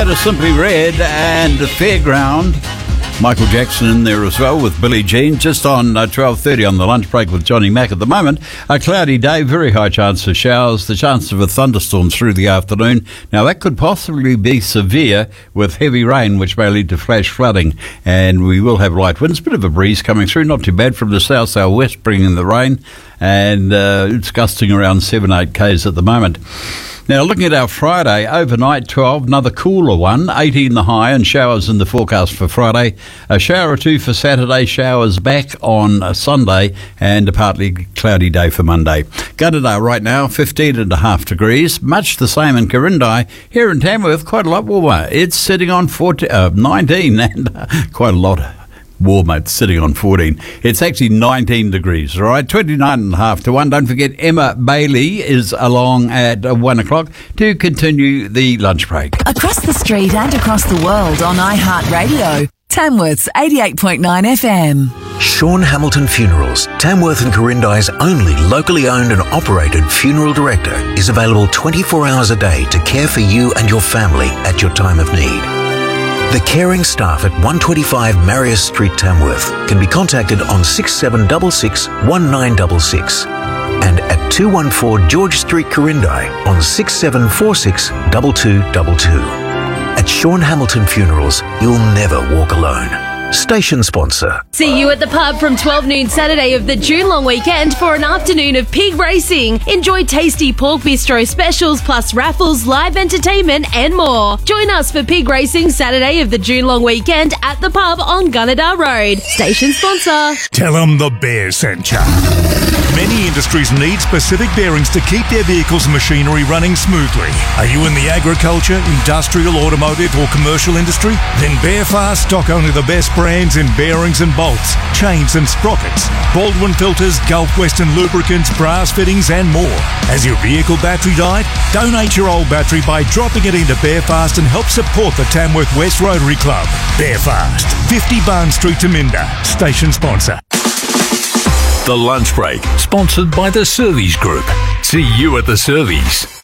bit of Simply Red and Fairground. Michael Jackson in there as well with Billie Jean. Just on 12:30 on the lunch break with Johnny Mack at the moment. A cloudy day, very high chance of showers, the chance of a thunderstorm through the afternoon. Now that could possibly be severe with heavy rain, which may lead to flash flooding. And we will have light winds, bit of a breeze coming through, not too bad from the south-southwest bringing the rain. And it's gusting around 7-8 k's at the moment. Now, looking at our Friday, overnight 12, another cooler one, 18 the high, and showers in the forecast for Friday. A shower or two for Saturday, showers back on Sunday, and a partly cloudy day for Monday. Gunnedah right now, 15.5 degrees, much the same in Quirindi. Here in Tamworth, quite a lot warmer. It's sitting on 19 and quite a lot warmer. It's sitting on 14. It's actually 19 degrees, all right? 29.5 to 1. Don't forget, Emma Bailey is along at 1 o'clock to continue the lunch break. Across the street and across the world on iHeartRadio. Tamworth's 88.9 FM. Sean Hamilton Funerals, Tamworth and Quirindi's only locally owned and operated funeral director, is available 24 hours a day to care for you and your family at your time of need. The caring staff at 125 Marius Street, Tamworth, can be contacted on 6766 1966 and at 214 George Street, Quirindi on 6746 2222. At Sean Hamilton Funerals, you'll never walk alone. Station sponsor. See you at the pub from 12 noon Saturday of the June long weekend for an afternoon of pig racing. Enjoy tasty pork bistro specials plus raffles, live entertainment and more. Join us for pig racing Saturday of the June long weekend at the pub on Gunnedah Road. Station sponsor. Tell them the bear sent ya. Many industries need specific bearings to keep their vehicles and machinery running smoothly. Are you in the agriculture, industrial, automotive or commercial industry? Then Bearfast stock only the best brands in bearings and bolts, chains and sprockets, Baldwin filters, Gulf Western lubricants, brass fittings and more. Has your vehicle battery died? Donate your old battery by dropping it into Bearfast and help support the Tamworth West Rotary Club. Bearfast, 50 Barn Street, Taminda. Station sponsor. The Lunch Break, sponsored by the Servies Group. See you at the Servies.